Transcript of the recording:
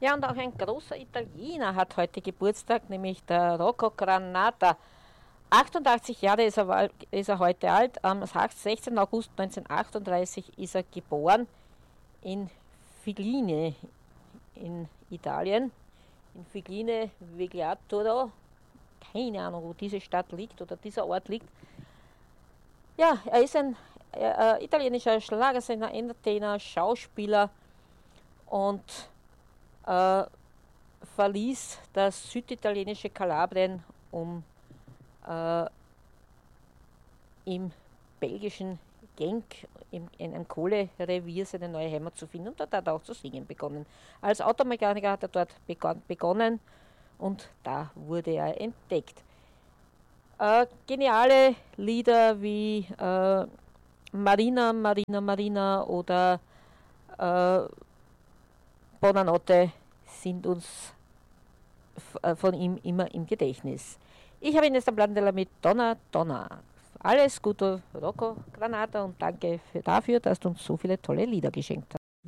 Ja, und auch ein großer Italiener hat heute Geburtstag, nämlich der Rocco Granata. 88 Jahre ist er heute alt. Am 16. August 1938 ist er geboren in Figline in Italien. In Figline Vegliatoro. Keine Ahnung, wo diese Stadt liegt oder dieser Ort liegt. Ja, er ist ein italienischer Schlagersänger, Entertainer, Schauspieler und verließ das süditalienische Kalabrien, um im belgischen Genk in einem Kohlerevier seine neue Heimat zu finden, und dort hat er auch zu singen begonnen. Als Automechaniker hat er dort begonnen und da wurde er entdeckt. Geniale Lieder wie Marina, Marina, Marina oder Buonanotte sind uns von ihm immer im Gedächtnis. Ich habe Ines Blandella mit Donna Donna. Alles Gute, Rocco Granata, und danke dafür, dass du uns so viele tolle Lieder geschenkt hast.